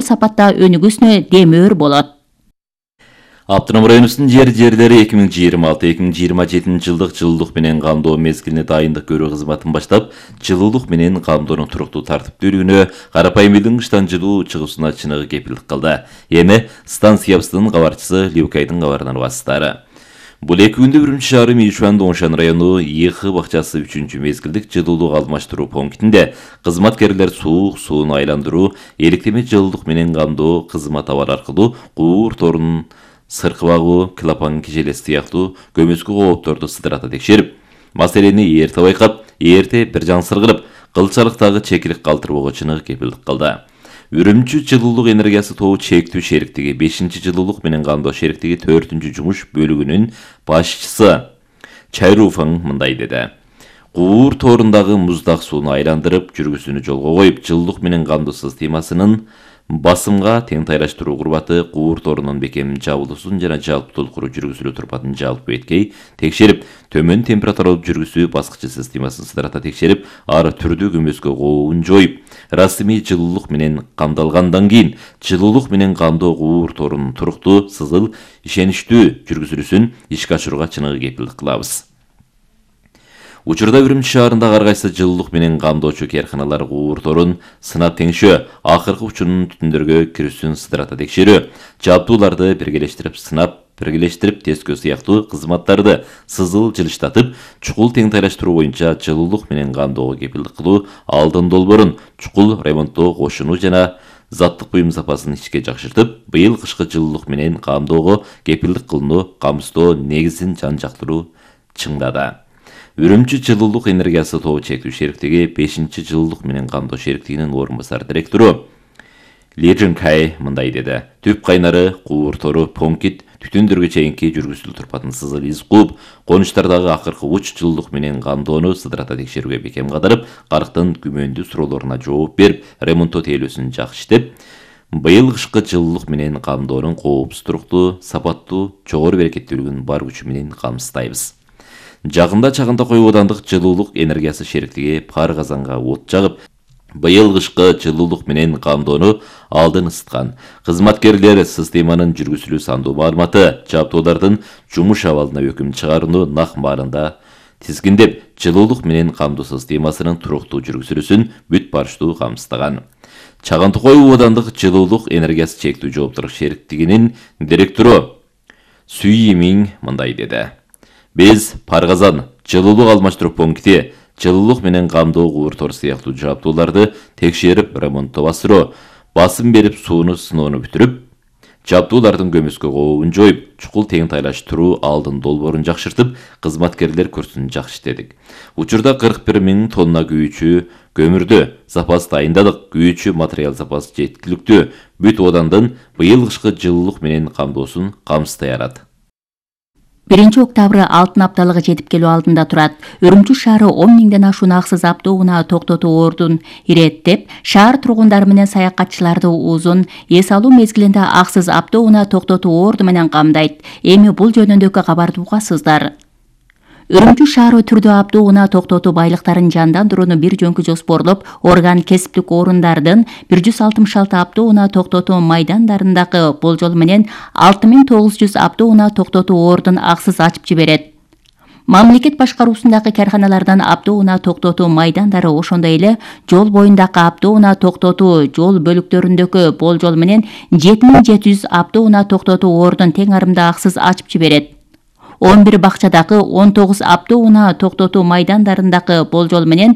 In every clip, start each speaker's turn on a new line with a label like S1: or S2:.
S1: сапатта өнүгүүсүнө демөөр болот.
S2: Автоном районубуздун жерлери 2026-2027 жылдык жылуулук менен камдоо мезгилине дайындык көрүү кызматын баштап, жылуулук менен камдоонун туруктуу тартиптүүлүгүнө, карапайым элдин кыштан жылуу чыгуусуна чыныгы кепилдик кылды. Эми станциябыздын кабарчысы Ливкайдын кабарынан басты. Бул 2 күндө Үрүмчү шаары Мишуан Доңшан району ИХ бакчасы 3-чү мезгилдик жылуулук алмаштыруу пунктинде кызматкерлер сууну айландыруу, электеме жылуулук менен камдоо кызмат абар аркылуу куур торунун сыркы багуу, клапан кижелеси сыяктуу көмөскө коопторду сыдырата текшерип, маселени эрте байкап, эрте бир жансыр кылып, кылчалыктагы чекилик калтырбоого чыныгы кепилдик кылды. Үрүмчү жылуулук энергиясы тобу чектүү шериктиги 5-жылуулук менен камдоо шериктиги 4-жумуш бөлүгүнүн башчысы Чайруфаң мындай деди. Куур торундагы муздак сууну айландырып, жүргүсүнү жолго коюп, жылуулук менен камдоо системасынын басымга тең тайлаштыруу курбаты куур торунун бекем жабылуусун жана жалпы толкуру жүргүзүлүү турпатын жалпы эткей текшерип, төмөн температуралуу жүргүзүү баскычы системасын сыдырата текшерип, ар түрдүү көмөскө кообун жоюп, расмий жылуулук менен камдалгандан кийин жылуулук менен камдоо куур торунун туруктуу, сызыл, ишеничтүү жүргүзүлүүсүн ишке ашырууга чыныгы кепилдик кылабыз. Учурда Үрүмчү шаарында ар кайсы жылуулук менен камдоочу кээрканалар куур торун сынап теңшөө, акыркы учунун түтүндөргө кирүүсүн сыдырата текшерүү, жабдууларды биргелештирип тескөө сыяктуу кызматтарды сызыл жылыштатып, чукул тең тайлаштыруу боюнча жылуулук менен камдоого кепилдик кылуу, алдын долбоорун чукул ремонттоо кошунуу жана заттык буюм сапасын ишке жакшыртып, быйыл кышкы жылуулук менен камдоого кепилдик кылууну камсыздоо негизин жан-жактыруу чыңдады. Үрүмчү жылуулук энергиясы тобу чектүү шериктиги 5-жылуулук менен камдоо шериктигинин орун басар директору Ли Жинкай мындай деди. Түп кайнары, куур тору, понкит, түтүндөргө чейинки жүргүзүлүү турпатын сызыл из кууп, конуштардагы акыркы уч жылуулук менен камдоону сыдырата текшерүүгө бекем кадырып, карктын күмөндүү суроолоруна жооп берип, ремонттоо тейлөөсүн жакшыртып, быйыл кышкы жылуулук менен камдоонун коопсуздуктуу, сапаттуу, жогору берекеттүүлүгүн бар күчү менен камсыздайбыз. Жагында Чагында Кой оодандык жылуулук энергиясы шериктиги пар казанга от жагып, быйыл кышкы жылуулук менен камдоону алдын ысыткан. Кызматкерлер системанын жүргүзүлүү сандуу маалыматы, жабдуулардын жумуш абалына өкүм чыгарууну нак баарында тизгиндеп, жылуулук менен камдоо системасынын туруктуу жүргүзүлүүсүн бүт барыштуу камсыздаган. Чагында Кой оодандык жылуулук энергиясы чектүү жооптуулук шериктигинин директору Сүйимиң мындай деди. Биз Паргазан жылуулук алмаштыруу пункти, жылуулук менен камдоо куур тор сыяктуу жабдууларды текшерип, ремонттоо басыруу, басым берип сууну сыноону бүтүрүп, жабдуулардын көмөскө кообун жоюп, чукул тең тайлаштыруу алдын долбоорун жакшыртып, кызматкерлер курсун жакшыртдык. Учурда 41 000 тонна күйүүчү көмүрдү запас дайындадык. Күйүүчү материал запасы жеткиликтүү. Бүт оодандын быйыл кышкы жылуулук менен камдоосун камсыздай алат.
S1: 1-октябрь алтын апталыгы жетип келүү алдында турат. Үрүмчү шаары 10 миңден ашуун аксыз автоунаа токтотуу ордун иреттеп, шаар тургундары менен саякатчыларды узун эс алуу мезгилинде аксыз автоунаа токтотуу орду менен камдайт. Эми бул жөнүндөгү кабарды угасыздар. Үрүмчү шаары түрдүү автоунаа токтотуу байлыктарын жандандырууну бир жөнкү жоспорлоп, орган кесиптик орундардын 166 автоунаа токтотуу майдандарындагы болжол менен 6900 автоунаа токтотуу ордун аксыз ачып жиберет. Мамлекет башкаруусундагы каарханалардан автоунаа токтотуу майдандары ошондой эле жол боюндагы автоунаа токтотуу жол бөлүктөрүндөгү болжол менен 7700 автоунаа токтотуу ордун тең арымда аксыз ачып жиберет. 11 бакчадагы 19 автоунаа токтотуу майдандарындагы болжол менен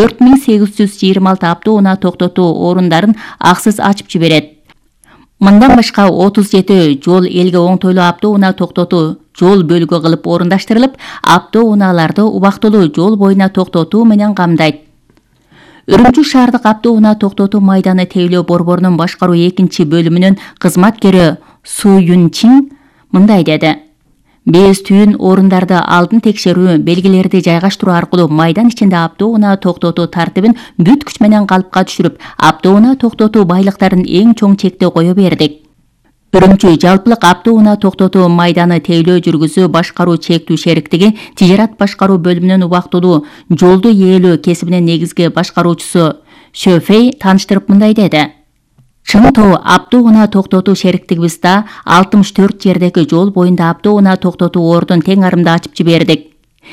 S1: 4826 автоунаа токтотуу орундарын аксыз ачып жиберет. Мындан башка 37 жол элге оңтойлуу автоунаа токтотуу жол бөлүгү кылып орундаштырылып, автоунааларды убактылуу жол боюна токтотуу менен камдайт. Үрүмчү шаардык автоунаа токтотуу майданы тейлөө борборунун башкаруу 2-бөлүмүнүн кызматкери Су Юнчин мындай деди. Биз түйүн орундарды алдын текшерүү, белгилерди жайгаштыруу аркылуу майдан ичинде автоунаа токтотуу тартибин бүт күч менен калыпка түшүрүп, автоунаа токтотуу байлыктарын эң чоң чекте кое бердик. Үрүмчү жалпылык автоунаа токтотуу майданы тейлөө жүргүзүү башкаруу чектүү шериктиги тижарат башкаруу бөлүмүнүн убактылуу жолду ээлөө кесибинин негизги башкаруучусу Шөфей тааныштырып мындай деди. Чың тоо автоунаа токтотуу шериктигибизде 64 жердеги жол боюнда автоунаа токтотуу ордун тең арымда ачып жибердик.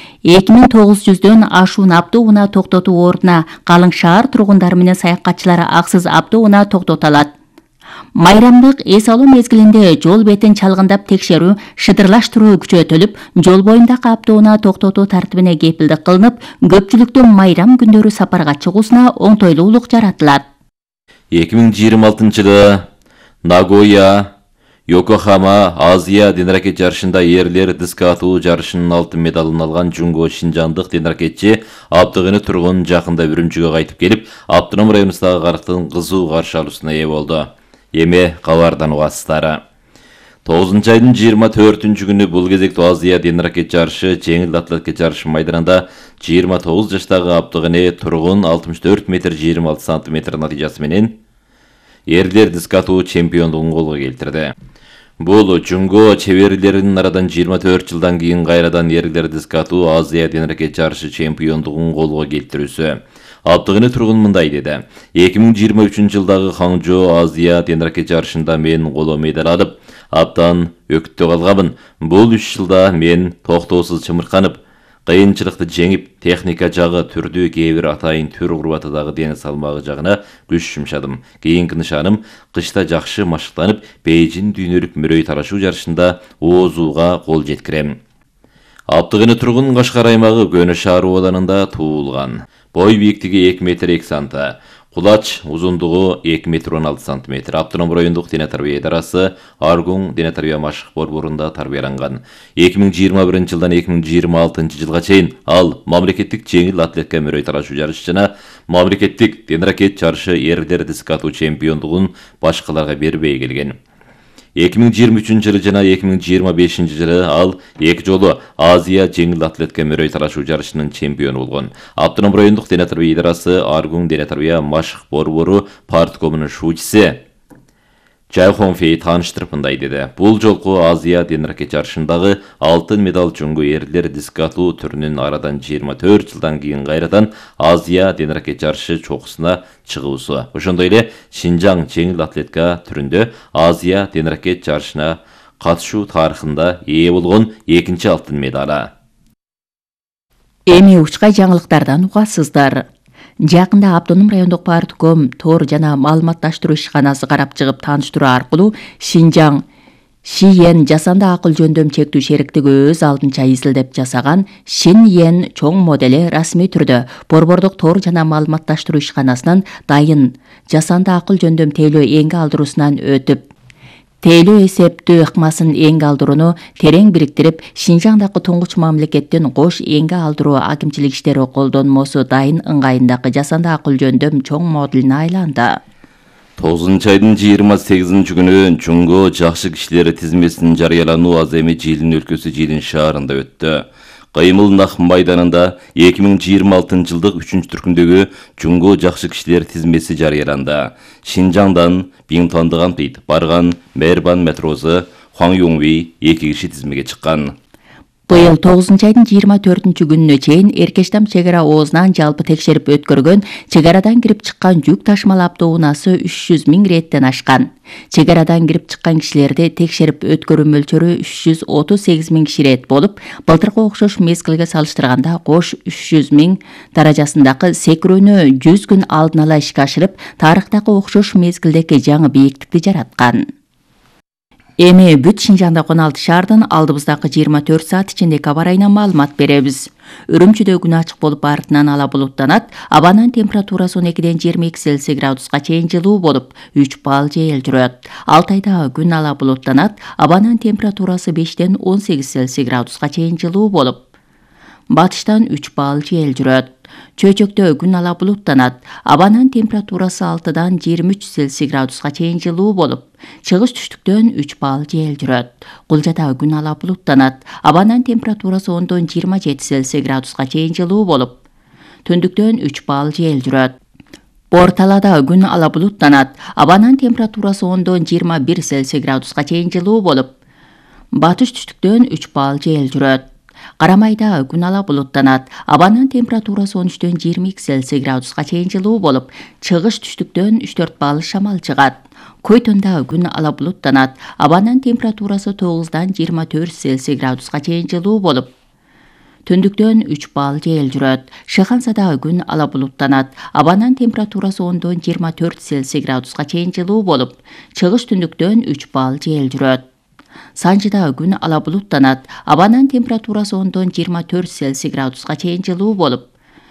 S1: 2900дөн ашуун автоунаа токтотуу ордуна калың шаар тургундары менен саякатчылары аксыз автоунаа токтото алат. Майрамдык эс алуу мезгилинде жол бетин чалгындап текшерүү, шыдырлаштыруу күчөтүлүп, жол боюндагы автоунаа токтотуу тартибине кепилдик кылынып, көпчүлүктүн майрам күндөрү сапарга чыгуусуна оңтойлуулук жаратылат.
S2: 2026-жылы Нагоя, Йокохама Азия денракет жарышында ерлер диск атуу жарышынын алтын медалын алган Жунго Шинжандык денракетчи Абдыгыны тургун жакында Үрүмчүгө кайтып келип, Автоном районундагы карактын кызуу каршы алуусуна ээ болду. Эми кабардан угасыздары. 9 айдын 24 күнү бул кезектүү Азия денракет жарышы жеңил атлетика жарышы майданында 29 жаштагы Абдыгыны тургун 64 метр 26 сантиметр натыйжасы менен ерлер диск атуу чемпиондугун колго келтирди. Бул Жунго чеберлеринин арадан 24 жылдан кийин кайрадан ерлер диск атуу Азия денракет жарышы чемпиондугун колго келтирүүсү. Абдыгыны тургун мындай деди. 2023 жылдагы Ханчжоу Азия денракет жарышында мен коло медаль алып, абдан өкүттө калганмын. Бул 3 жылда мен токтоосуз чымырканып, кыйынчылыкты жеңип, техника жагы, түрдүү кээ бир атайын түр курбаты дагы дене салмагы жагына күч жумшадым. Кийинки нышаным кышта жакшы машыктанып, Бейжин дүйнөлүк мөрөй талашуу жарышында оозууга кол жеткирем. Абдыгыны тургун Кашкар аймагы Көнө шаар абалында туулган. Бой бийиктиги 2 метр 2 санта. Кулач узундугу 2 метр 16 сантиметр. Автоном райондук дене тарбия идарасы Аргун дене тарбия машык борборунда тарбияланган. 2021 жылдан 2026 жылга чейин ал мамлекеттик жеңил атлетика мөрөй талашуу жарышы жана мамлекеттик денракет жарышы ерлер диск атуу чемпиондугун башкаларга бербей келген. 2023 жылы жана 2025 жылы ал эки жолу Азия жеңил атлетика мөрөй талашуу жарышынын чемпиону болгон. Автоном райондук дене тарбия идарасы Аргун дене тарбия машык борбору парткомунун шуучусу Жайхонфей тааныштырып мындай деди. Бул жолку Азия денракет жарышындагы алтын медаль Жунго ерлер диск атуу түрүнүн арадан 24 жылдан кийин кайрадан Азия денракет жарышы чокусуна чыгуусу. Ошондой эле Шинжаң жеңил атлетика түрүндө Азия денракет жарышына катышуу тарыхында ээ болгон экинчи алтын медалы.
S1: Эми учкай жаңылыктардан угасыздар. Жакында Автоном райондук партком тор жана маалыматташтыруу ишканасы карап чыгып тааныштыруу аркылуу Шинжаң Шиен жасанды акыл жөндөм чектүү шериктиги өз алдынча изилдеп жасаган Шиньен чоң модели расмий түрдө борбордук тор жана маалыматташтыруу ишканасынын дайын жасанды акыл жөндөм тейлөө эңге алдыруусунан өтүп, тейлөө эсептөө ыкмасын эңге алдырууну терең бириктирип, Шинжаңдагы туңгуч мамлекеттин кош эңге алдыруу акимчилик иштери колдонмосу дайын ыңгайындагы жасанды акыл жөндөм чоң моделине айланды.
S2: 9 айдын 28 күнү Жунго жакшы кишилер тизмесинин жарыялануу аземи Жилин өлкөсү Жилин шаарында өттү. Кыймыл Нах майданында 2026 жылдык 3-түркүндөгү Жунго жакшы кишилер тизмеси жарыяланды. Шинжаңдан Биңтондоган Пит барган Мербан метросу Хуаң Юңви 2 киши тизмеге чыккан.
S1: Быйыл 9 айдын 24 күнүнө чейин Эркештам чек ара оозунан жалпы текшерип өткөргөн чек арадан кирип чыккан жүк ташмал автоунаасы 300 000 реттен ашкан. Чек арадан кирип чыккан кишилерди текшерип өткөрүү мөлчөрү 338 000 киши рет болуп, былтыркы окшош мезгилге салыштырганда кош 300 000 даражасындагы секирүүнү 100 күн алдын ала ишке ашырып, тарыхтагы окшош мезгилдеги жаңы бийиктикти жараткан. Эми бүт Шинжаңдагы 16 шаардын алдыбыздагы 24 саат ичинде кабар айынан маалымат беребиз. Үрүмчүдө күн ачык болуп, артынан ала булуттанат. Абанын температурасы 12-ден 22 Цельсий градуска чейин жылуу болуп, 3 балл жел жүрөт. Алтайда күн ала булуттанат. Абанын температурасы 5-ден 18 Цельсий градуска чейин жылуу болуп, батыштан 3 балл жел жүрөт. Чөйчөктө күн ала булуттанат. Абанын температурасы 6-дан 23 Цельсий градуска чейин жылуу болуп, чыгыш түштүктөн 3 балл жел жүрөт. Кулжада күн ала булуттанат. Абанын температурасы 10-дон 27 Цельсий градуска чейин жылуу болуп, түндүктөн 3 балл жел жүрөт. Орталада күн ала булуттанат. Абанын температурасы 10-дон 21 Цельсий градуска чейин жылуу болуп, батыш түштүктөн 3 балл жел жүрөт. Карамайда күн ала булуттанат. Абанын температурасы 13-дөн 22 Цельсий градуска чейин жылуу болуп, чыгыш түштүктөн 3-4 балл шамал чыгат. Көйтөндө күн ала булуттанат. Абанын температурасы 9-24 Цельсий градуска чейин жылуу болуп, түндүктөн 3 балл жел жүрөт. Шыхансада күн ала булуттанат. Абанын температурасы 10-24 Цельсий градуска чейин жылуу болуп, чыгыш түндүктөн 3 балл жел жүрөт. Санжыда күн ала булуттанат. Абанын температурасы 10-24 Цельсий градуска чейин жылуу болуп,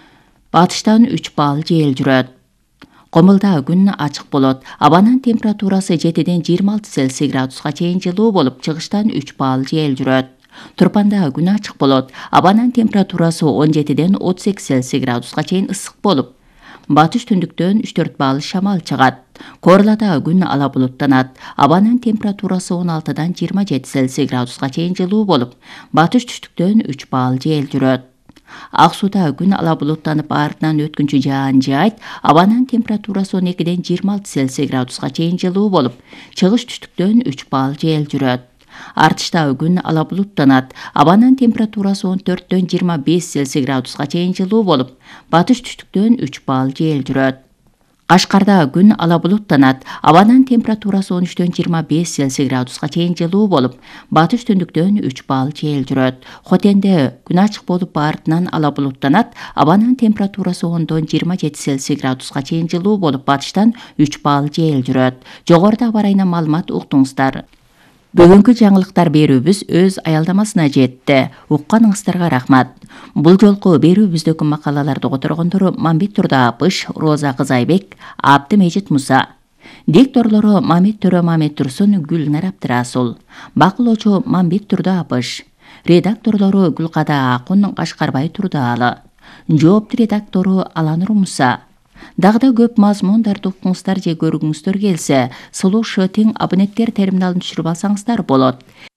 S1: батыштан 3 балл жел жүрөт. Комулда күн ачык болот. Абанын температурасы 7-26 Цельсий градуска чейин жылуу болуп, чыгыштан 3 балл жел жүрөт. Турпанда күн ачык болот. Абанын температурасы 17-38 Цельсий градуска чейин ысык болуп, батыш түндүктөн 3-4 балл шамал чыгат. Корлада күн ала булуттанат. Абанын температурасы 16-27 Цельсий градуска чейин жылуу болуп, батыш түштүктөн 3 балл жел жүрөт. Ак сууда күн ала булуттанып, артынан өткүнчү жаан жаайт. Абанын температурасы 12-26 Цельсий градуска чейин жылуу болуп, чыгыш түштүктөн 3 балл жел жүрөт. Артышта күн ала булуттанат. Абанын температурасы 14-25 Цельсий градуска чейин жылуу болуп, батыш түштүктөн 3 балл жел жүрөт. Кашкарда күн ала булуттанат. Абанын температурасы 13-25 Цельсий градуска чейин жылуу болуп, батыш түндүктөн 3 балл жел жүрөт. Хотенде күн ачык болуп, артынан ала булуттанат. Абанын температурасы 10-27 Цельсий градуска чейин жылуу болуп, батыштан 3 балл жел жүрөт. Жогоруда аба ырайына маалымат уктуңуздар. Бүгүнкү жаңылыктар берүүбүз өз аялдамасына жетти. Укканыңыздарга рахмат. Бул жолку берүүбүздөгү макалаларды которгондор Мамбет Турдаапыш, Роза Кызайбек, Абдымежит Муса. Дикторлору Мамет Төрө Мамет Турсун, Гүлнар Абдырасул. Бакылоочу Мамбет Турдаапыш. Редакторлору Гүлкада Акун, Кашкарбай Турдаалы. Жоопту редактору Аланур Муса. Дагы да көп мазмундарды укуңуздар же көргүңүздөр келсе, Слушай тең абоненттер терминалын түшүрүп алсаңыздар болот.